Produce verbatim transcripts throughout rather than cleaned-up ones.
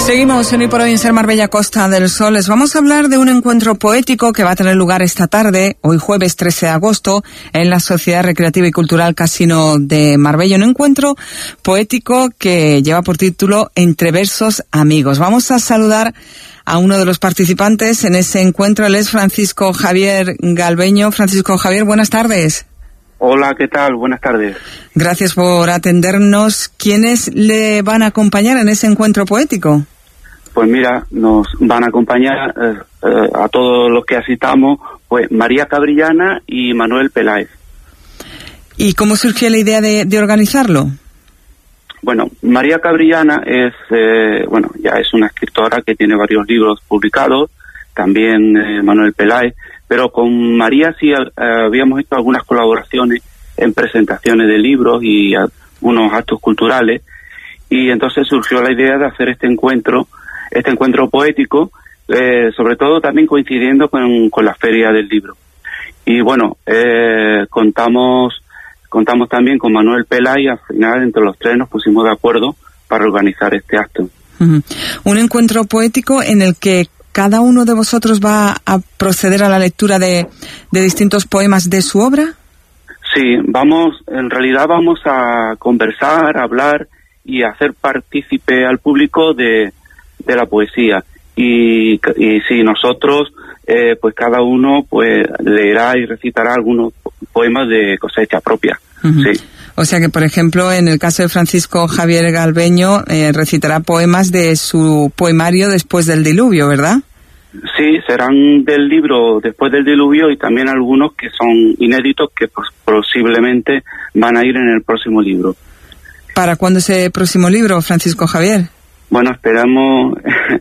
Seguimos en Hoy por Hoy en Ser Marbella Costa del Sol. Les vamos a hablar de un encuentro poético que va a tener lugar esta tarde, hoy jueves trece de agosto, en la Sociedad Recreativa y Cultural Casino de Marbella. Un encuentro poético que lleva por título Entre versos amigos. Vamos a saludar a uno de los participantes en ese encuentro. Él es Francisco Javier Galbeño. Francisco Javier, buenas tardes. Hola, ¿qué tal? Buenas tardes. Gracias por atendernos. ¿Quiénes le van a acompañar en ese encuentro poético? Pues mira, nos van a acompañar eh, eh, a todos los que asistamos, pues María Cabrillana y Manuel Peláez. ¿Y cómo surgió la idea de, de organizarlo? Bueno, María Cabrillana es, eh, bueno, ya es una escritora que tiene varios libros publicados, también eh, Manuel Peláez, pero con María sí eh, habíamos hecho algunas colaboraciones en presentaciones de libros y algunos actos culturales, y entonces surgió la idea de hacer este encuentro, este encuentro poético, eh, sobre todo también coincidiendo con, con la Feria del Libro. Y bueno, eh, contamos contamos también con Manuel Peláez y al final entre los tres nos pusimos de acuerdo para organizar este acto. Uh-huh. Un encuentro poético en el que cada uno de vosotros va a proceder a la lectura de, de distintos poemas de su obra. Sí, vamos, en realidad vamos a conversar, a hablar y a hacer partícipe al público de, de la poesía. Y, y sí, nosotros, eh, pues cada uno pues leerá y recitará algunos poemas de cosecha propia. Uh-huh. Sí. O sea que, por ejemplo, en el caso de Francisco Javier Galbeño, eh, recitará poemas de su poemario Después del Diluvio, ¿verdad? Sí, serán del libro Después del Diluvio y también algunos que son inéditos que pues, posiblemente van a ir en el próximo libro. ¿Para cuándo ese próximo libro, Francisco Javier? Bueno, esperamos,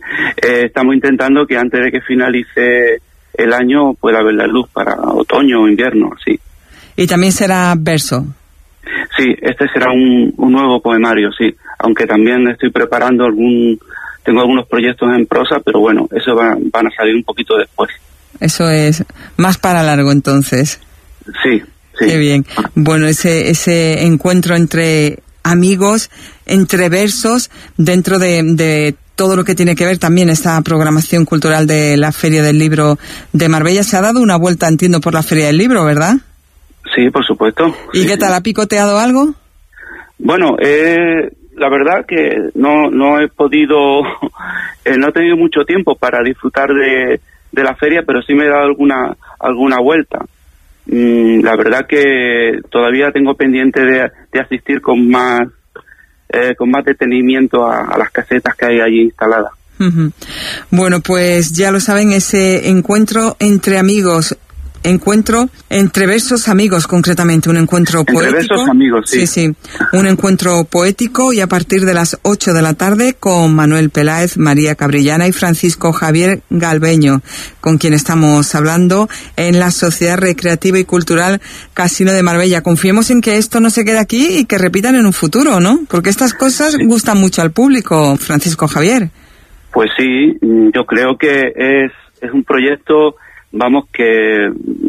eh, estamos intentando que antes de que finalice el año pueda ver la luz para otoño o invierno, sí. ¿Y también será verso? Sí, este será un, un nuevo poemario, sí, aunque también estoy preparando algún, tengo algunos proyectos en prosa, pero bueno, eso va, van a salir un poquito después. Eso es más para largo entonces. Sí, sí. Qué bien. Bueno, ese, ese encuentro entre amigos, entre versos, dentro de, de todo lo que tiene que ver también esta programación cultural de la Feria del Libro de Marbella. Se ha dado una vuelta, entiendo, por la Feria del Libro, ¿verdad? Sí, por supuesto. ¿Y sí, qué tal? sí. ¿Ha picoteado algo? Bueno, eh, la verdad que no no he podido, eh, no he tenido mucho tiempo para disfrutar de, de la feria, pero sí me he dado alguna alguna vuelta. Mm, la verdad que todavía tengo pendiente de, de asistir con más eh, con más detenimiento a, a las casetas que hay allí instaladas. Uh-huh. Bueno, pues ya lo saben, ese encuentro entre amigos. Encuentro entre versos amigos, concretamente, un encuentro entre poético. Entre versos amigos, sí. Sí, sí, un encuentro poético y a partir de las ocho de la tarde con Manuel Peláez, María Cabrillana y Francisco Javier Galbeño, con quien estamos hablando en la Sociedad Recreativa y Cultural Casino de Marbella. Confiemos en que esto no se quede aquí y que repitan en un futuro, ¿no? Porque estas cosas sí. gustan mucho al público, Francisco Javier. Pues sí, yo creo que es, es un proyecto... Vamos, que,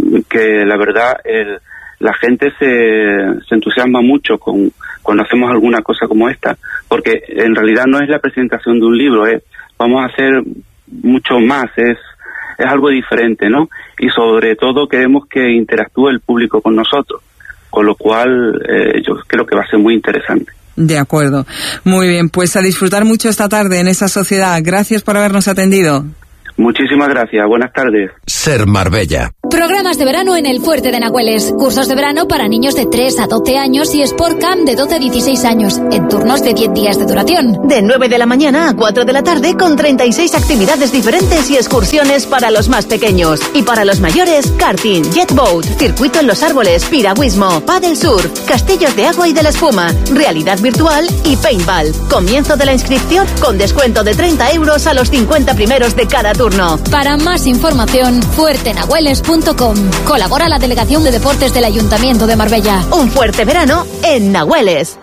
que la verdad el, la gente se, se entusiasma mucho con cuando hacemos alguna cosa como esta, porque en realidad no es la presentación de un libro, es, vamos a hacer mucho más, es, es algo diferente, ¿no? Y sobre todo queremos que interactúe el público con nosotros, con lo cual eh, yo creo que va a ser muy interesante. De acuerdo. Muy bien, pues a disfrutar mucho esta tarde en esa sociedad. Gracias por habernos atendido. Muchísimas gracias, buenas tardes. Ser Marbella. Programas de verano en el Fuerte de Nahueles. Cursos de verano para niños de tres a doce años y Sport Camp de doce a dieciséis años, en turnos de diez días de duración. De nueve de la mañana a cuatro de la tarde con treinta y seis actividades diferentes y excursiones para los más pequeños. Y para los mayores, karting, jet boat, circuito en los árboles, piragüismo, paddle surf, castillos de agua y de la espuma, realidad virtual y paintball. Comienzo de la inscripción con descuento de treinta euros a los cincuenta primeros de cada turno. Para más información, fuerte nahueles punto com. Colabora la Delegación de Deportes del Ayuntamiento de Marbella. Un fuerte verano en Nahueles.